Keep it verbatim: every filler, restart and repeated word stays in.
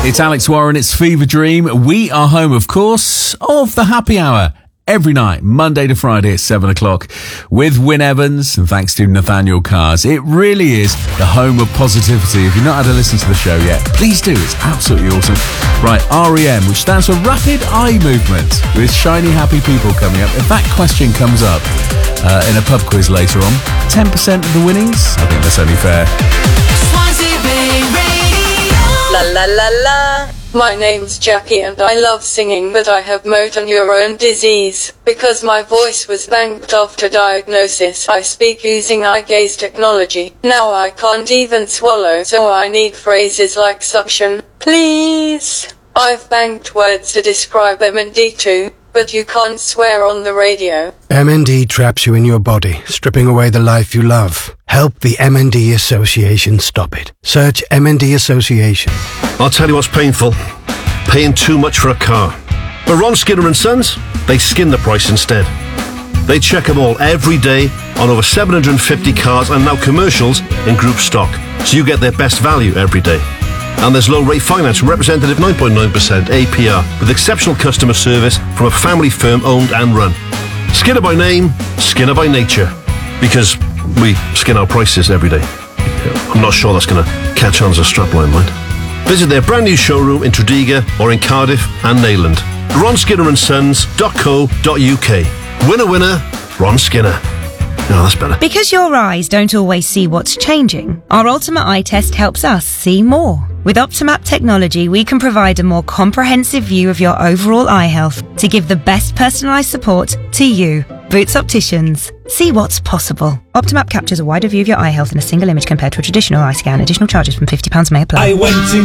It's Alex Warren, it's Fever Dream. We are home, of course, of the Happy Hour. Every night, Monday to Friday at seven o'clock with Wyn Evans, and thanks to Nathaniel Cars. It really is the home of positivity. If you've not had a listen to the show yet, please do. It's absolutely awesome. Right, R E M, which stands for Rapid Eye Movement, with shiny, happy people coming up. If that question comes up uh, in a pub quiz later on, ten percent of the winnings? I think that's only fair. La la la la. My name's Jackie and I love singing, but I have motor neurone disease. Because my voice was banked after diagnosis, I speak using eye gaze technology. Now I can't even swallow, so I need phrases like suction, please. I've banked words to describe M and D too, but you can't swear on the radio. M and D traps you in your body, stripping away the life you love. Help the M and D Association stop it. Search M and D Association. I'll tell you what's painful. Paying too much for a car. But Ron Skinner and Sons, they skin the price instead. They check them all every day on over seven hundred fifty cars and now commercials in group stock, so you get their best value every day. And there's low rate finance from representative nine point nine percent A P R with exceptional customer service from a family firm owned and run. Skinner by name, Skinner by nature. Because we skin our prices every day. I'm not sure that's going to catch on as a strapline, mind. Visit their brand new showroom in Tredegar or in Cardiff and Neyland. ron skinner and sons dot co dot uk. Winner, winner, Ron Skinner. No, that's better. Because your eyes don't always see what's changing, our Ultimate Eye Test helps us see more. With Optimap technology, we can provide a more comprehensive view of your overall eye health to give the best personalised support to you. Boots Opticians. See what's possible. Optimap captures a wider view of your eye health in a single image compared to a traditional eye scan. Additional charges from fifty pounds may apply. I went to